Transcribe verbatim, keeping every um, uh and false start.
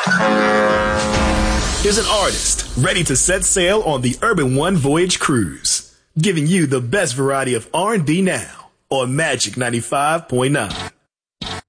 Here's an artist ready to set sail on the Urban One Voyage Cruise, giving you the best variety of R and B now on Magic ninety-five point nine.